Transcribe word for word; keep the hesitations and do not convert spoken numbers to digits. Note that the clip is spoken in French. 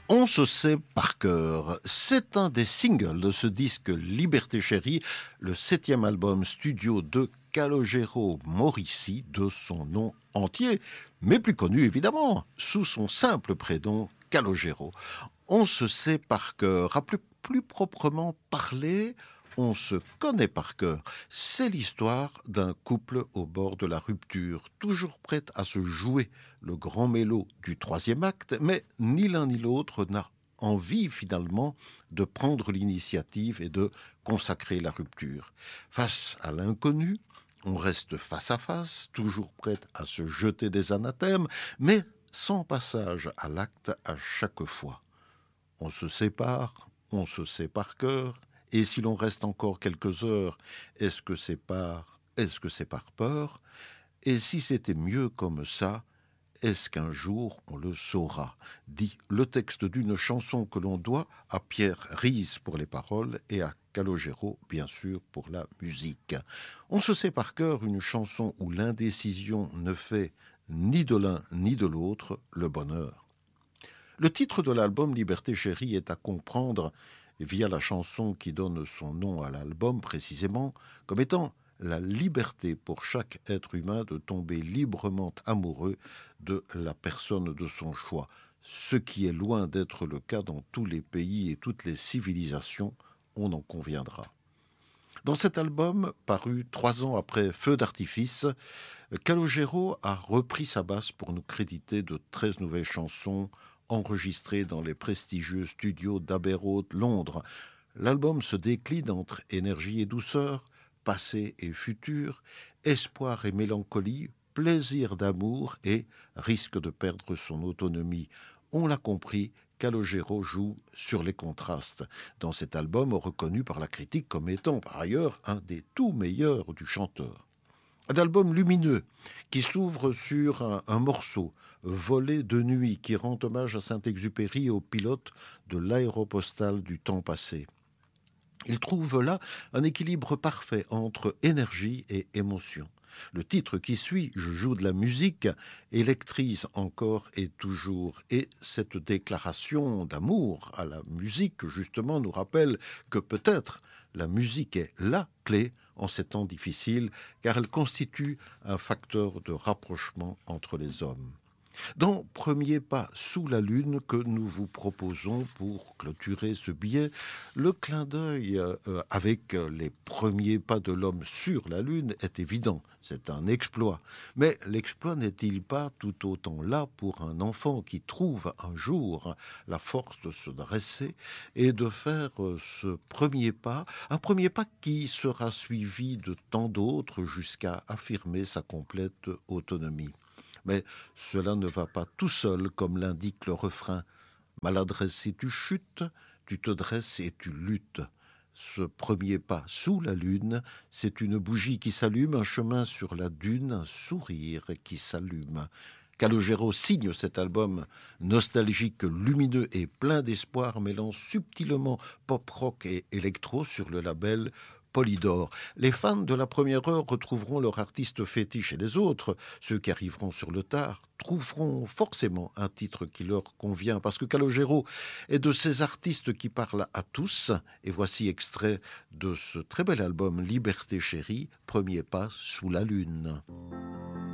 On se sait par cœur. C'est un des singles de ce disque Liberté Chérie, le septième album studio de Calogero Morici, de son nom entier, mais plus connu évidemment, sous son simple prénom Calogero. On se sait par cœur, à plus, plus proprement parler, on se connaît par cœur. C'est l'histoire d'un couple au bord de la rupture, toujours prête à se jouer le grand mélo du troisième acte, mais ni l'un ni l'autre n'a envie finalement de prendre l'initiative et de consacrer la rupture. Face à l'inconnu, on reste face à face, toujours prête à se jeter des anathèmes, mais sans passage à l'acte à chaque fois. On se sépare, on se sait par cœur, et si l'on reste encore quelques heures, est-ce que c'est par, est-ce que c'est par peur? Et si c'était mieux comme ça, est-ce qu'un jour on le saura? Dit le texte d'une chanson que l'on doit à Pierre Riis pour les paroles et à Calogero, bien sûr, pour la musique. On se sait par cœur une chanson où l'indécision ne fait ni de l'un ni de l'autre le bonheur. Le titre de l'album Liberté Chérie est à comprendre via la chanson qui donne son nom à l'album précisément, comme étant la liberté pour chaque être humain de tomber librement amoureux de la personne de son choix, ce qui est loin d'être le cas dans tous les pays et toutes les civilisations, on en conviendra. Dans cet album, paru trois ans après Feu d'artifice, Calogero a repris sa basse pour nous créditer de treize nouvelles chansons enregistrées dans les prestigieux studios d'Abbey Road, Londres. L'album se décline entre énergie et douceur, passé et futur, espoir et mélancolie, plaisir d'amour et risque de perdre son autonomie. On l'a compris, Calogero joue sur les contrastes. Dans cet album, reconnu par la critique comme étant par ailleurs un des tout meilleurs du chanteur. Un album lumineux qui s'ouvre sur un, un morceau, Volé de nuit, qui rend hommage à Saint-Exupéry et au pilote de l'aéropostale du temps passé. Il trouve là un équilibre parfait entre énergie et émotion. Le titre qui suit, Je joue de la musique, électrise encore et toujours. Et cette déclaration d'amour à la musique, justement, nous rappelle que peut-être la musique est la clé en ces temps difficiles, car elle constitue un facteur de rapprochement entre les hommes. Dans Premier pas sous la lune que nous vous proposons pour clôturer ce billet, le clin d'œil euh, avec les premiers pas de l'homme sur la lune est évident, c'est un exploit. Mais l'exploit n'est-il pas tout autant là pour un enfant qui trouve un jour la force de se dresser et de faire ce premier pas, un premier pas qui sera suivi de tant d'autres jusqu'à affirmer sa complète autonomie. Mais cela ne va pas tout seul, comme l'indique le refrain. Maladresse et tu chutes, tu te dresses et tu luttes. Ce premier pas sous la lune, c'est une bougie qui s'allume, un chemin sur la dune, un sourire qui s'allume. Calogero signe cet album nostalgique, lumineux et plein d'espoir, mêlant subtilement pop-rock et électro sur le label Polydor. Les fans de la première heure retrouveront leur artiste fétiche et les autres, ceux qui arriveront sur le tard, trouveront forcément un titre qui leur convient, parce que Calogero est de ces artistes qui parlent à tous. Et voici extrait de ce très bel album Liberté Chérie, Premier pas sous la lune.